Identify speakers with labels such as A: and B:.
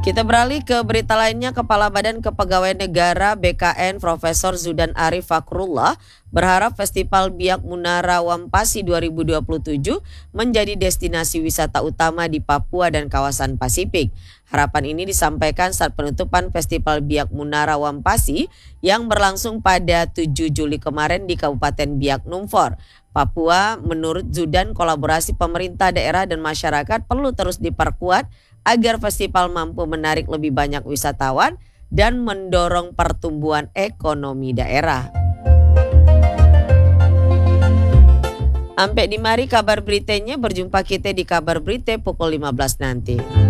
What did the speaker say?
A: Kita beralih ke berita lainnya. Kepala Badan Kepegawaian Negara BKN Profesor Zudan Arif Fakrullah berharap Festival Biak Munara Wampasi 2027 menjadi destinasi wisata utama di Papua dan kawasan Pasifik. Harapan ini disampaikan saat penutupan Festival Biak Munara Wampasi yang berlangsung pada 7 Juli kemarin di Kabupaten Biak Numfor, Papua. Menurut Zudan, kolaborasi pemerintah daerah dan masyarakat perlu terus diperkuat agar festival mampu menarik lebih banyak wisatawan dan mendorong pertumbuhan ekonomi daerah. Sampai di mari kabar beritanya, berjumpa kita di kabar berita pukul 15 nanti.